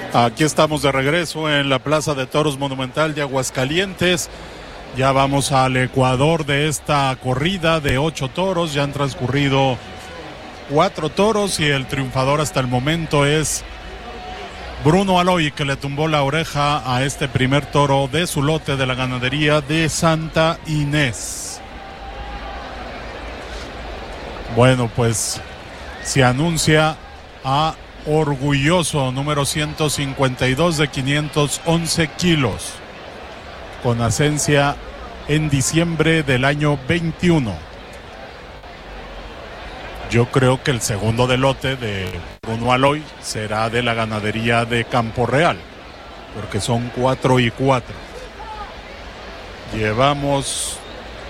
Aquí estamos de regreso en la Plaza de Toros Monumental de Aguascalientes. Ya vamos al ecuador de esta corrida de 8 toros. Ya han transcurrido 4 toros y el triunfador hasta el momento es Bruno Aloy, que le tumbó la oreja a este primer toro de su lote de la ganadería de Santa Inés. Bueno, pues se anuncia a Orgulloso, número 152 de 511 kilos, con nacencia en diciembre del año 21. Yo creo que el segundo de lote de Bruno Aloy será de la ganadería de Campo Real, porque son 4 y 4. Llevamos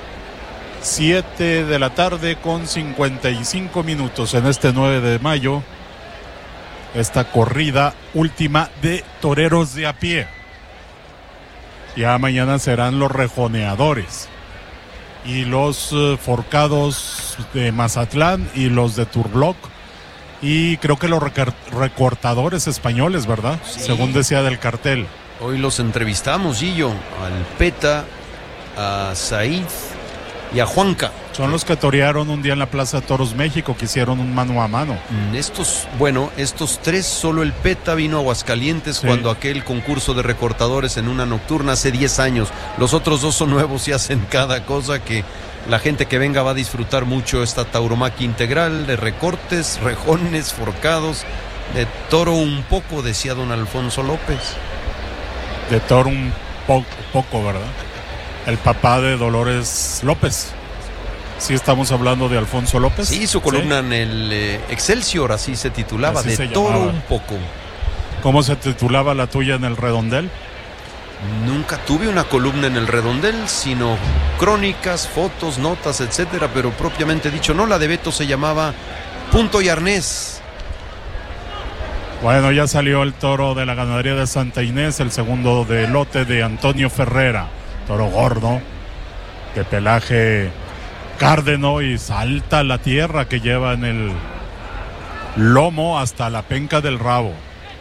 7 de la tarde con 55 minutos en este 9 de mayo. Esta corrida última de toreros de a pie. Ya mañana serán los rejoneadores y los forcados de Mazatlán y los de Turbloc y creo que los recortadores españoles, ¿verdad? Sí. Según decía del cartel. Hoy los entrevistamos, Gillo, al Peta, a Said y a Juanca. Son los que torearon un día en la Plaza de Toros México, que hicieron un mano a mano. Estos 3, solo el Peta vino a Aguascalientes, sí, cuando aquel concurso de recortadores en una nocturna hace 10 años. Los otros 2 son nuevos y hacen cada cosa que la gente que venga va a disfrutar mucho. Esta tauromaquia integral de recortes, rejones, forcados, de toro un poco, decía don Alfonso López. De toro un poco, ¿verdad? El papá de Dolores López. Sí, estamos hablando de Alfonso López. Sí, su columna, ¿sí?, en el Excelsior, así se titulaba, así de se toro llamaba. Un poco. ¿Cómo se titulaba la tuya en el Redondel? Nunca tuve una columna en el Redondel, sino crónicas, fotos, notas, etcétera, pero propiamente dicho no. La de Beto se llamaba Punto y Arnés. Bueno, ya salió el toro de la ganadería de Santa Inés, el segundo de lote de Antonio Ferrera. Toro gordo, de pelaje cárdeno y salta la tierra que lleva en el lomo hasta la penca del rabo.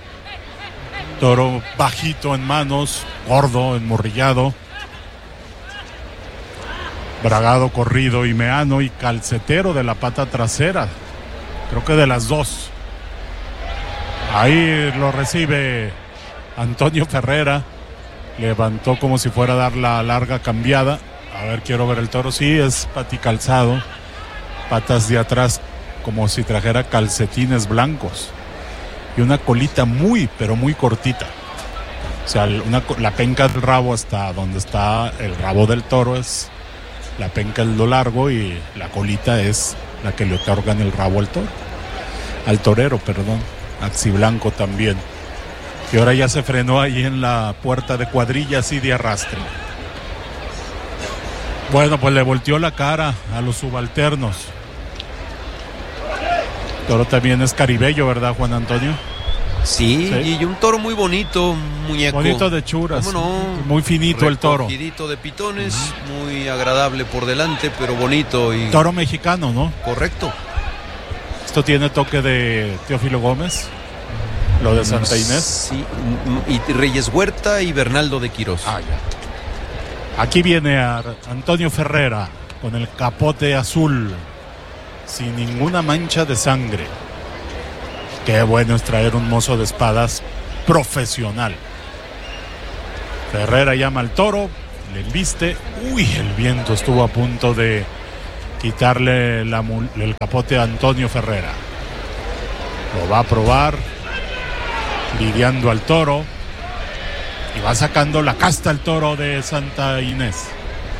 Toro bajito en manos, gordo, enmorrillado, bragado, corrido y meano y calcetero de la pata trasera. Creo que de las dos. Ahí lo recibe Antonio Ferrera. Levantó como si fuera a dar la larga cambiada. A ver, quiero ver el toro. Sí, es paticalzado. Patas de atrás como si trajera calcetines blancos. Y una colita muy, pero muy cortita. O sea, la penca del rabo hasta donde está el rabo del toro es la penca es lo largo y la colita es la que le otorgan el rabo al toro. Al torero, perdón. Axiblanco también. Y ahora ya se frenó ahí en la puerta de cuadrillas y de arrastre. Bueno, pues le volteó la cara a los subalternos. Toro también es caribeño, ¿verdad, Juan Antonio? Sí, y un toro muy bonito, muñeco. Bonito de churas. ¿Cómo no? Muy finito el toro. Recogidito de pitones, muy agradable por delante, pero bonito. Y toro mexicano, ¿no? Correcto. Esto tiene toque de Teófilo Gómez, lo de Santa Inés. Sí, y Reyes Huerta y Bernaldo de Quirós. Ah, ya. Aquí viene a Antonio Ferrera con el capote azul, sin ninguna mancha de sangre. Qué bueno es traer un mozo de espadas profesional. Ferrera llama al toro, le embiste. Uy, el viento estuvo a punto de quitarle el capote a Antonio Ferrera. Lo va a probar, lidiando al toro. Y va sacando la casta el toro de Santa Inés.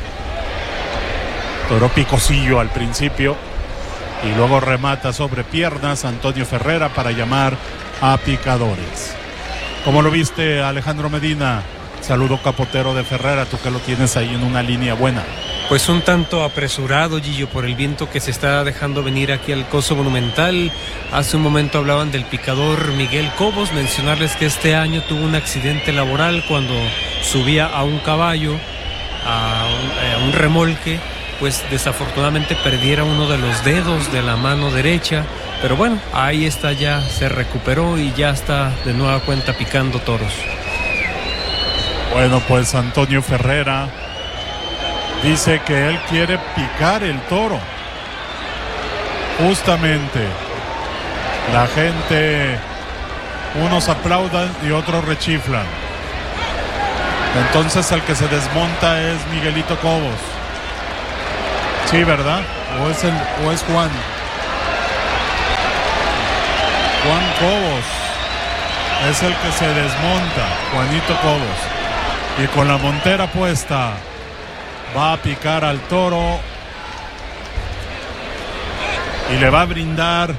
Toro picosillo al principio. Y luego remata sobre piernas Antonio Ferrera para llamar a picadores. ¿Cómo lo viste, Alejandro Medina? Saludo capotero de Ferrera, tú que lo tienes ahí en una línea buena. Pues un tanto apresurado, Gillo, por el viento que se está dejando venir aquí al Coso Monumental. Hace un momento hablaban del picador Miguel Cobos. Mencionarles que este año tuvo un accidente laboral cuando subía a un caballo, a un remolque. Pues desafortunadamente perdiera uno de los dedos de la mano derecha Pero bueno, ahí está, ya se recuperó y ya está de nueva cuenta picando toros. Bueno, pues Antonio Ferrera dice que él quiere picar el toro. Justamente, la gente, unos aplaudan y otros rechiflan. Entonces el que se desmonta es Miguelito Cobos. Sí, ¿verdad? ¿O es Juan? Juan Cobos es el que se desmonta, Juanito Cobos. Y con la montera puesta va a picar al toro y le va a brindar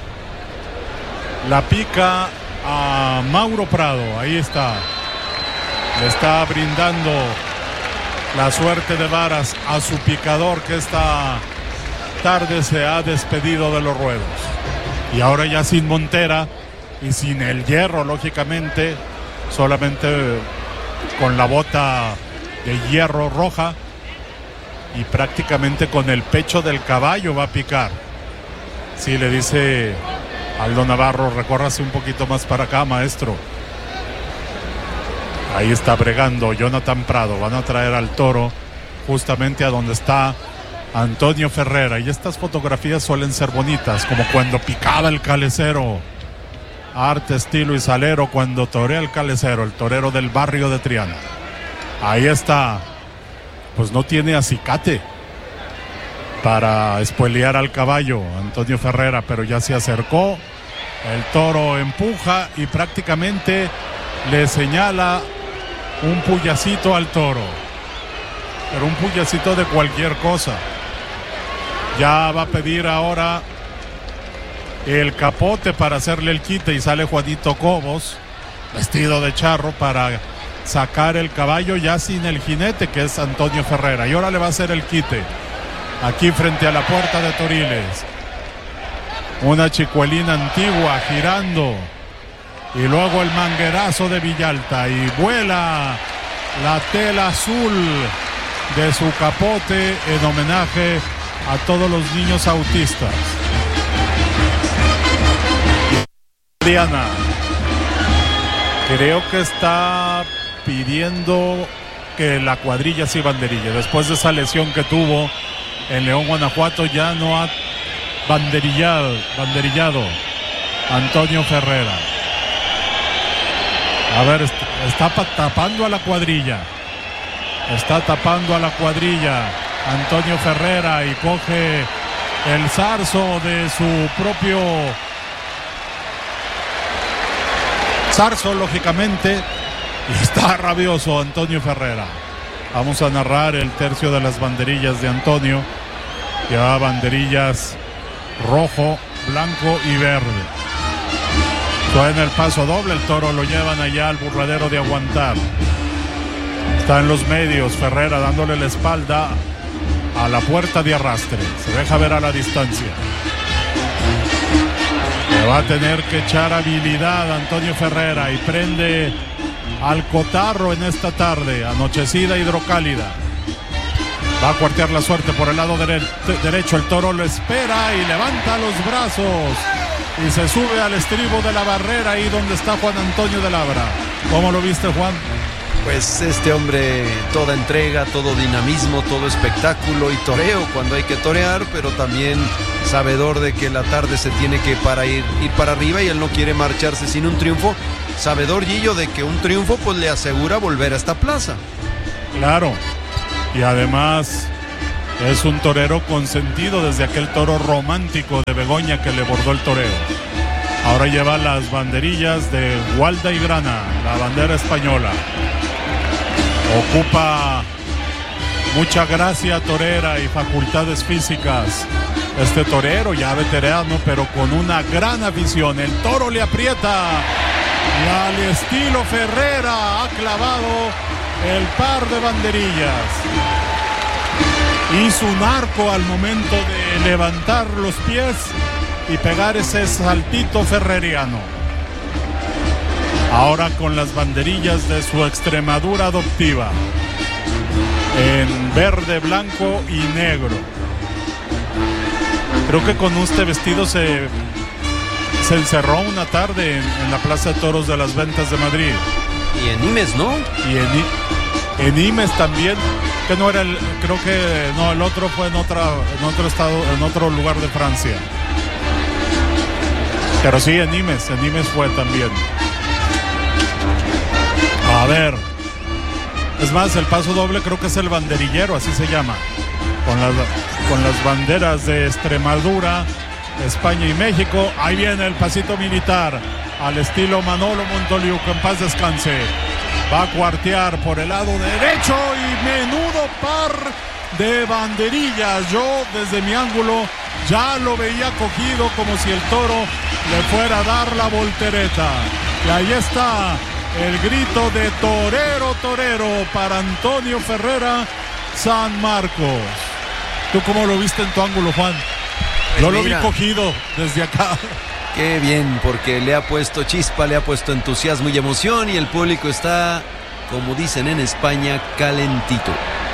la pica a Mauro Prado. Ahí está. Le está brindando la suerte de varas a su picador, que esta tarde se ha despedido de los ruedos. Y ahora ya sin montera y sin el hierro, lógicamente, solamente con la bota de hierro roja y prácticamente con el pecho del caballo va a picar. Sí, le dice Aldo Navarro, recórrase un poquito más para acá, maestro. Ahí está bregando Jonathan Prado. Van a traer al toro justamente a donde está Antonio Ferrera. Y estas fotografías suelen ser bonitas, como cuando picaba el calecero. Arte, estilo y salero cuando torea el calecero, el torero del barrio de Triana. Ahí está. Pues no tiene acicate para espolear al caballo Antonio Ferrera, pero ya se acercó. El toro empuja y prácticamente le señala un puyacito al toro, pero un puyacito de cualquier cosa. Ya va a pedir ahora el capote para hacerle el quite y sale Juanito Cobos vestido de charro para sacar el caballo ya sin el jinete, que es Antonio Ferrera, y ahora le va a hacer el quite aquí frente a la puerta de Toriles. Una chicuelina antigua girando y luego el manguerazo de Villalta y vuela la tela azul de su capote en homenaje a todos los niños autistas. Diana, creo que está pidiendo que la cuadrilla sí banderille. Después de esa lesión que tuvo en León, Guanajuato, ya no ha banderillado Antonio Ferrera. A ver, está tapando a la cuadrilla. Está tapando a la cuadrilla Antonio Ferrera y coge el zarzo de su propio zarzo, lógicamente, y está rabioso Antonio Ferrera. Vamos a narrar el tercio de las banderillas de Antonio. Lleva banderillas rojo, blanco y verde. Suena el paso doble, el toro lo llevan allá al burladero de Aguantar. Está en los medios Ferrera dándole la espalda a la puerta de arrastre. Se deja ver a la distancia. Le va a tener que echar habilidad Antonio Ferrera y prende al cotarro en esta tarde, anochecida, hidrocálida. Va a cuartear la suerte por el lado derecho. El toro lo espera y levanta los brazos y se sube al estribo de la barrera, ahí donde está Juan Antonio de Labra. ¿Cómo lo viste, Juan? Pues este hombre, toda entrega, todo dinamismo, todo espectáculo y toreo cuando hay que torear, pero también sabedor de que la tarde se tiene que ir para arriba y él no quiere marcharse sin un triunfo. Sabedor, Gillo, de que un triunfo pues le asegura volver a esta plaza. Claro, y además es un torero consentido desde aquel toro romántico de Begoña que le bordó el toreo. Ahora lleva las banderillas de Gualda y Grana, la bandera española. Ocupa mucha gracia torera y facultades físicas este torero, ya veterano, pero con una gran afición. El toro le aprieta y al estilo Ferrera ha clavado el par de banderillas. Hizo un arco al momento de levantar los pies y pegar ese saltito ferreriano. Ahora con las banderillas de su Extremadura adoptiva en verde, blanco y negro. Creo que con este vestido se se encerró una tarde en la Plaza de Toros de las Ventas de Madrid. Y en Nimes, ¿no? Y en Nimes también, que no era creo que no, el otro fue en otro estado, en otro lugar de Francia. Pero sí, en Nimes fue también. A ver, es más, el paso doble creo que es el banderillero, así se llama, con las banderas de Extremadura, España y México. Ahí viene el pasito militar al estilo Manolo Montoliu, que en paz descanse. Va a cuartear por el lado derecho y menudo par de banderillas. Yo desde mi ángulo ya lo veía cogido como si el toro le fuera a dar la voltereta. Y ahí está el grito de torero, torero para Antonio Ferrera, San Marcos. ¿Tú cómo lo viste en tu ángulo, Juan? Yo lo vi cogido desde acá. Qué bien, porque le ha puesto chispa, le ha puesto entusiasmo y emoción, y el público está, como dicen en España, calentito.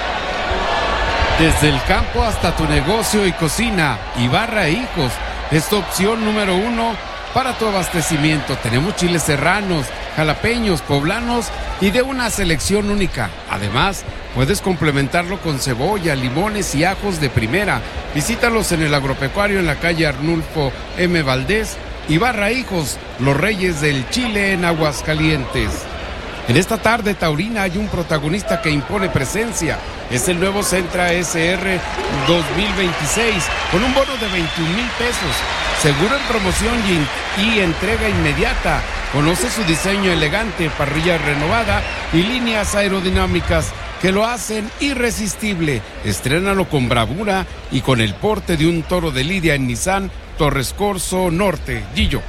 Desde el campo hasta tu negocio y cocina, Ibarra e Hijos es tu opción número 1 para tu abastecimiento. Tenemos chiles serranos, jalapeños, poblanos y de una selección única. Además, puedes complementarlo con cebolla, limones y ajos de primera. Visítalos en el agropecuario en la calle Arnulfo M. Valdés. Ibarra Hijos, los reyes del chile en Aguascalientes. En esta tarde taurina hay un protagonista que impone presencia. Es el nuevo Sentra SR 2026 con un bono de 21,000 pesos. Seguro en promoción y entrega inmediata. Conoce su diseño elegante, parrilla renovada y líneas aerodinámicas que lo hacen irresistible. Estrénalo con bravura y con el porte de un toro de lidia en Nissan Torres Corzo Norte. Gillo.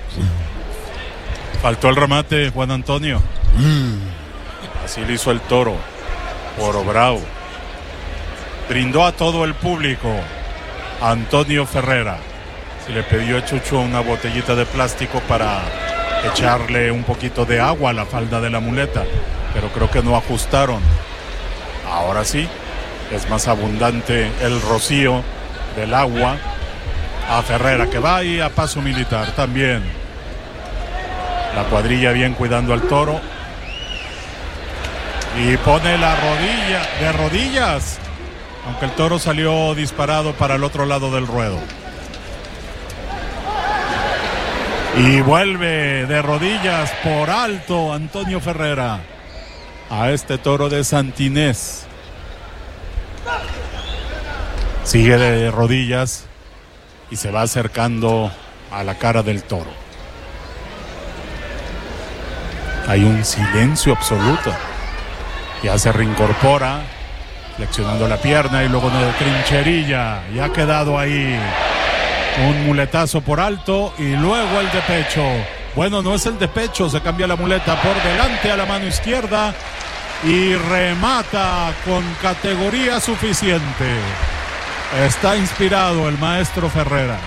Faltó el remate, Juan Antonio. Así lo hizo el toro. Oro bravo. Brindó a todo el público. Antonio Ferrera. Se le pidió a Chucho una botellita de plástico para echarle un poquito de agua a la falda de la muleta, pero creo que no ajustaron. Ahora sí, es más abundante el rocío del agua a Ferrera, que va ahí a paso militar también. La cuadrilla bien cuidando al toro. Y pone la rodilla de rodillas, aunque el toro salió disparado para el otro lado del ruedo. Y vuelve de rodillas por alto Antonio Ferrera a este toro de Santinés. Sigue de rodillas y se va acercando a la cara del toro. Hay un silencio absoluto. Ya se reincorpora, flexionando la pierna y luego de trincherilla. Y ha quedado ahí un muletazo por alto y luego el de pecho. Bueno, no es el de pecho, se cambia la muleta por delante a la mano izquierda y remata con categoría suficiente. Está inspirado el maestro Ferrera.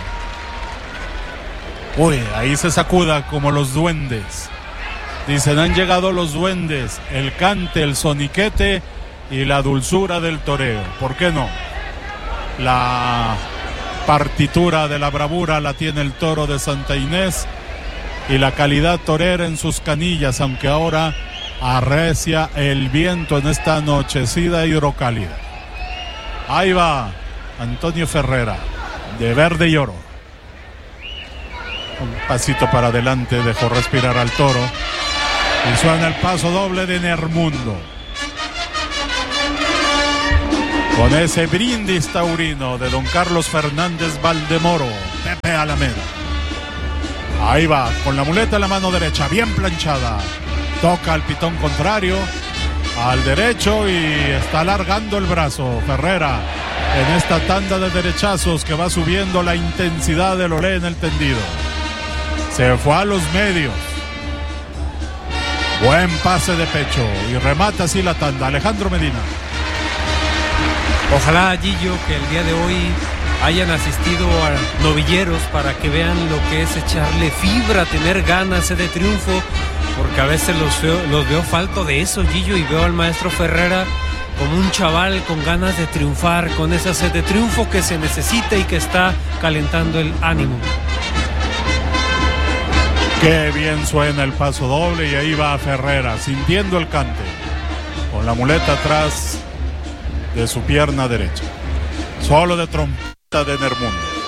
Uy, ahí se sacuda como los duendes. Dicen, han llegado los duendes, el cante, el soniquete y la dulzura del toreo. ¿Por qué no? La partitura de la bravura la tiene el toro de Santa Inés y la calidad torera en sus canillas, aunque ahora arrecia el viento en esta anochecida hidrocálida. Ahí va Antonio Ferrera, de verde y oro. Un pasito para adelante, dejó respirar al toro. Y suena el paso doble de Nermundo. Con ese brindis taurino de don Carlos Fernández Valdemoro, Pepe Alameda. Ahí va, con la muleta en la mano derecha, bien planchada. Toca al pitón contrario, al derecho y está alargando el brazo Ferrera en esta tanda de derechazos que va subiendo la intensidad del olé en el tendido. Se fue a los medios. Buen pase de pecho y remata así la tanda. Alejandro Medina. Ojalá, Gillo, que el día de hoy hayan asistido a novilleros para que vean lo que es echarle fibra, tener ganas de triunfo, porque a veces los veo falto de eso, Gillo, y veo al maestro Ferrera como un chaval con ganas de triunfar, con esa sed de triunfo que se necesita y que está calentando el ánimo. Qué bien suena el paso doble y ahí va Ferrera, sintiendo el cante, con la muleta atrás de su pierna derecha. Solo de trompeta de Nermundo.